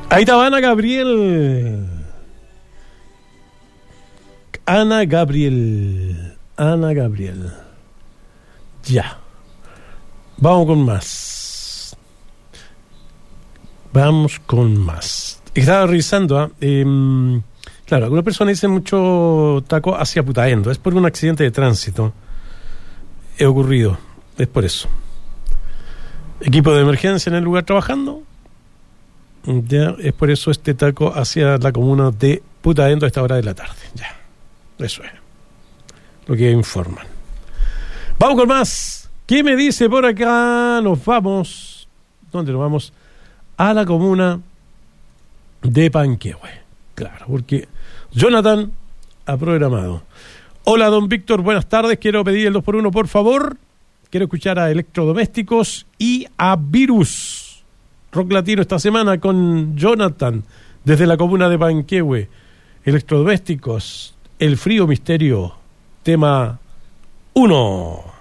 Ahí estaba Ana Gabriel. Ana Gabriel. Ya. Vamos con más. Estaba revisando, claro, algunas personas dicen mucho taco hacia Putaendo. Es por un accidente de tránsito. He ocurrido. Es por eso. Equipo de emergencia en el lugar trabajando. Ya, es por eso este taco hacia la comuna de Putaendo a esta hora de la tarde. Ya. Eso es lo que informan. Vamos con más. ¿Qué me dice por acá? Nos vamos. ¿Dónde nos vamos? A la comuna de Panquehue. Claro, porque Jonathan ha programado. Hola, don Víctor, buenas tardes. Quiero pedir el 2x1, por favor. Quiero escuchar a Electrodomésticos y a Virus. Rock latino esta semana con Jonathan desde la comuna de Panquehue. Electrodomésticos, El Frío Misterio, tema 1.